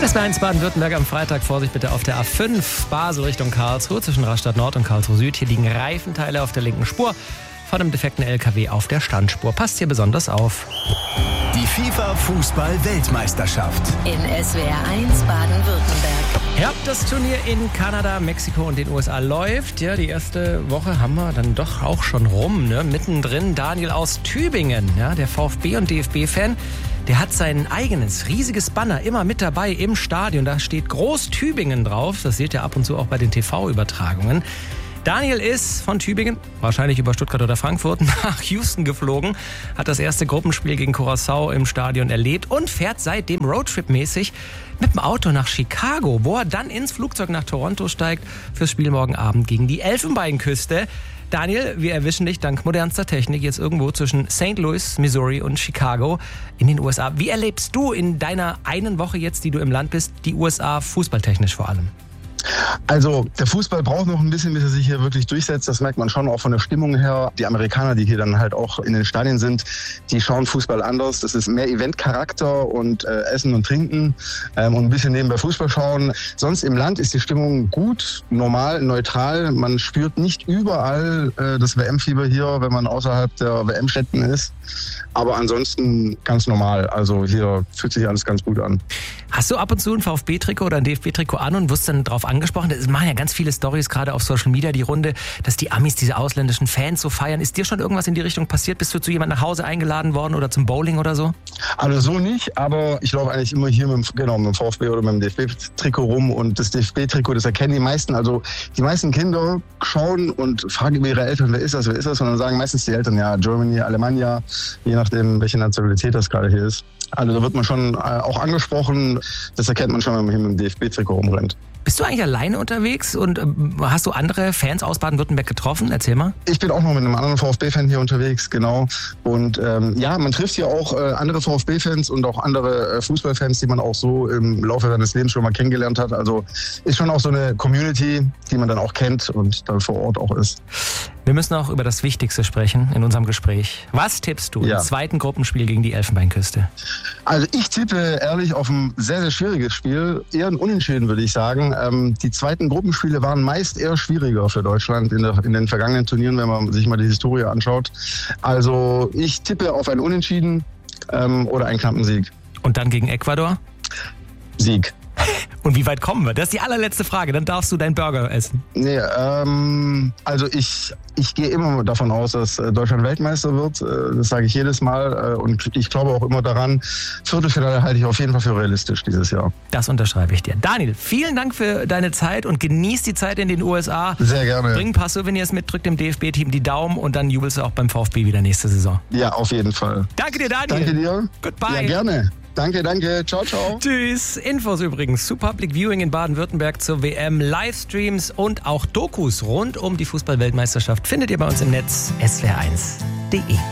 SWR1 Baden-Württemberg am Freitag. Vorsicht bitte auf der A5 Basel Richtung Karlsruhe zwischen Rastatt Nord und Karlsruhe Süd. Hier liegen Reifenteile auf der linken Spur von einem defekten LKW auf der Standspur. Passt hier besonders auf. Die FIFA-Fußball-Weltmeisterschaft in SWR1 Baden-Württemberg. Ja, das Turnier in Kanada, Mexiko und den USA läuft. Ja, die erste Woche haben wir dann doch auch schon rum. Ne? Mittendrin Daniel aus Tübingen, ja, der VfB- und DFB-Fan. Der hat sein eigenes riesiges Banner immer mit dabei im Stadion. Da steht Groß Tübingen drauf. Das seht ihr ab und zu auch bei den TV-Übertragungen. Daniel ist von Tübingen, wahrscheinlich über Stuttgart oder Frankfurt, nach Houston geflogen, hat das erste Gruppenspiel gegen Curaçao im Stadion erlebt und fährt seitdem Roadtrip-mäßig mit dem Auto nach Chicago, wo er dann ins Flugzeug nach Toronto steigt fürs Spiel morgen Abend gegen die Elfenbeinküste. Daniel, wir erwischen dich dank modernster Technik jetzt irgendwo zwischen St. Louis, Missouri und Chicago in den USA. Wie erlebst du in deiner einen Woche jetzt, die du im Land bist, die USA fußballtechnisch vor allem? Also der Fußball braucht noch ein bisschen, bis er sich hier wirklich durchsetzt. Das merkt man schon auch von der Stimmung her. Die Amerikaner, die hier dann halt auch in den Stadien sind, die schauen Fußball anders. Das ist mehr Eventcharakter und Essen und Trinken und ein bisschen nebenbei Fußball schauen. Sonst im Land ist die Stimmung gut, normal, neutral. Man spürt nicht überall das WM-Fieber hier, wenn man außerhalb der WM-Stätten ist. Aber ansonsten ganz normal. Also hier fühlt sich alles ganz gut an. Hast du ab und zu ein VfB-Trikot oder ein DFB-Trikot an und wirst dann darauf angesprochen? Es machen ja ganz viele Storys gerade auf Social Media die Runde, dass die Amis diese ausländischen Fans so feiern. Ist dir schon irgendwas in die Richtung passiert? Bist du zu jemandem nach Hause eingeladen worden oder zum Bowling oder so? Also so nicht, aber ich laufe eigentlich immer hier mit dem VfB oder mit dem DFB-Trikot rum und das DFB-Trikot, das erkennen die meisten. Also die meisten Kinder schauen und fragen über ihre Eltern, wer ist das? Und dann sagen meistens die Eltern, ja, Germany, Alemannia, je nachdem, welche Nationalität das gerade hier ist. Also da wird man schon auch angesprochen, das erkennt man schon, wenn man hier mit dem DFB-Trikot rumrennt. Bist du eigentlich alleine unterwegs und hast du andere Fans aus Baden-Württemberg getroffen? Erzähl mal. Ich bin auch noch mit einem anderen VfB-Fan hier unterwegs, genau. Und ja, man trifft hier auch andere VfB-Fans und auch andere Fußballfans, die man auch so im Laufe seines Lebens schon mal kennengelernt hat. Also ist schon auch so eine Community, die man dann auch kennt und dann vor Ort auch ist. Wir müssen auch über das Wichtigste sprechen in unserem Gespräch. Was tippst du im zweiten Gruppenspiel gegen die Elfenbeinküste? Also ich tippe ehrlich auf ein sehr, sehr schwieriges Spiel. Eher ein Unentschieden, würde ich sagen. Die zweiten Gruppenspiele waren meist eher schwieriger für Deutschland in den vergangenen Turnieren, wenn man sich mal die Historie anschaut. Also ich tippe auf ein Unentschieden oder einen knappen Sieg. Und dann gegen Ecuador? Sieg. Und wie weit kommen wir? Das ist die allerletzte Frage. Dann darfst du deinen Burger essen. Nee, also ich gehe immer davon aus, dass Deutschland Weltmeister wird. Das sage ich jedes Mal. Und ich glaube auch immer daran, Viertelfinale halte ich auf jeden Fall für realistisch dieses Jahr. Das unterschreibe ich dir. Daniel, vielen Dank für deine Zeit und genieß die Zeit in den USA. Sehr gerne. Bring ein paar Souvenirs mit, drück dem DFB-Team die Daumen und dann jubelst du auch beim VfB wieder nächste Saison. Ja, auf jeden Fall. Danke dir, Daniel. Danke dir. Goodbye. Ja, gerne. Danke. Ciao, ciao. Tschüss. Infos übrigens zu Public Viewing in Baden-Württemberg zur WM, Livestreams und auch Dokus rund um die Fußball-Weltmeisterschaft findet ihr bei uns im Netz swr1.de.